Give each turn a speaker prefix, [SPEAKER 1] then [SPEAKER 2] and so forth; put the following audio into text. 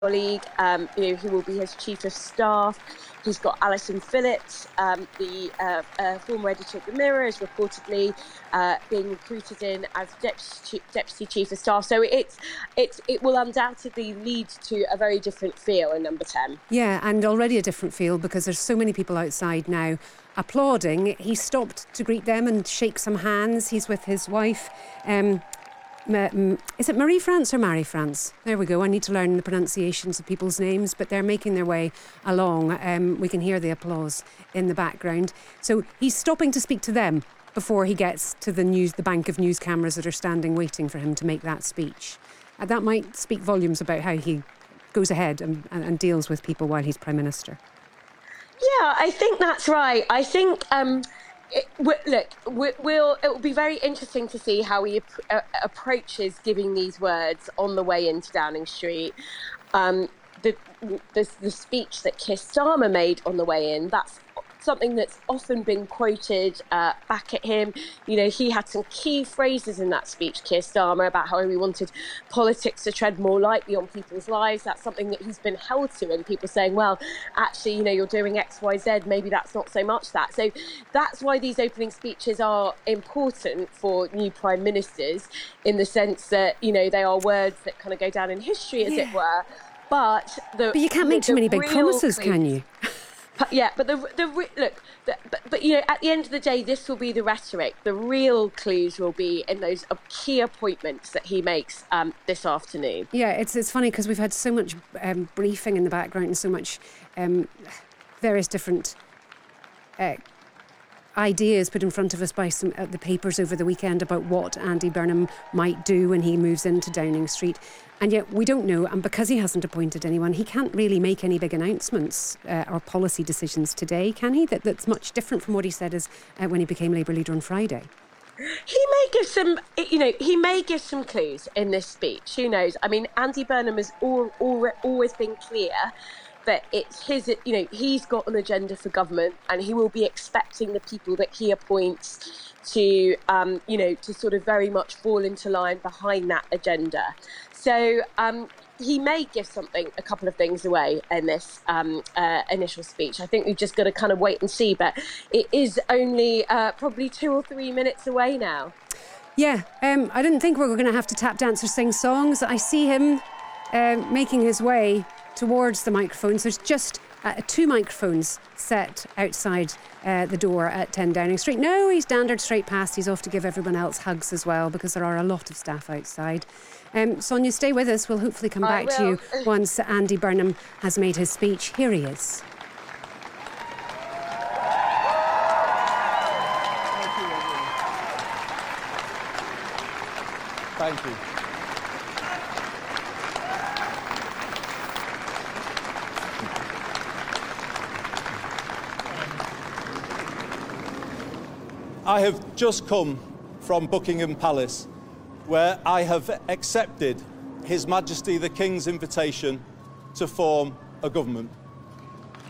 [SPEAKER 1] colleague, who will be his chief of staff. He's got Alison Phillips, the former editor of The Mirror, is reportedly being recruited in as deputy chief of staff. So it will undoubtedly lead to a very different feel in Number 10.
[SPEAKER 2] Yeah, and already a different feel because there's so many people outside now applauding. He stopped to greet them and shake some hands. He's with his wife. Is it Marie-France or Marie-France? There we go. I need to learn the pronunciations of people's names, but they're making their way along. We can hear the applause in the background. So he's stopping to speak to them before he gets to the bank of news cameras that are standing waiting for him to make that speech. That might speak volumes about how he goes ahead and deals with people while he's Prime Minister.
[SPEAKER 1] Yeah, I think that's right. I think... it will be very interesting to see how he approaches giving these words on the way into Downing Street. The speech that Keir Starmer made on the way in, that's something that's often been quoted back at him. You know, he had some key phrases in that speech, Keir Starmer, about how he wanted politics to tread more lightly on people's lives. That's something that he's been held to, and people saying, well, actually, you're doing X, Y, Z, maybe that's not so much that. So that's why these opening speeches are important for new prime ministers, in the sense that, they are words that kind of go down in history, as it were. But
[SPEAKER 2] you can't make too many big promises, can you?
[SPEAKER 1] Yeah, but at the end of the day, this will be the rhetoric. The real clues will be in those key appointments that he makes this afternoon.
[SPEAKER 2] Yeah, it's funny because we've had so much briefing in the background and so much various different ideas put in front of us by some the papers over the weekend about what Andy Burnham might do when he moves into Downing Street. And yet we don't know, and because he hasn't appointed anyone, he can't really make any big announcements or policy decisions today, can he? That's much different from what he said when he became Labour leader on Friday.
[SPEAKER 1] He may give some clues in this speech. Who knows? I mean, Andy Burnham has always been clear that it's his, he's got an agenda for government, and he will be expecting the people that he appoints to, to sort of very much fall into line behind that agenda. So he may give a couple of things away in this initial speech. I think we've just got to kind of wait and see, but it is only probably 2 or 3 minutes away now.
[SPEAKER 2] Yeah, I didn't think we were going to have to tap dance or sing songs. I see him making his way towards the microphones. There's just 2 microphones set outside the door at 10 Downing Street. No, he's dandered straight past. He's off to give everyone else hugs as well, because there are a lot of staff outside. Sonia, stay with us. We'll hopefully come back to you once Andy Burnham has made his speech. Here he is.
[SPEAKER 3] Thank you. I have just come from Buckingham Palace, where I have accepted His Majesty the King's invitation to form a government.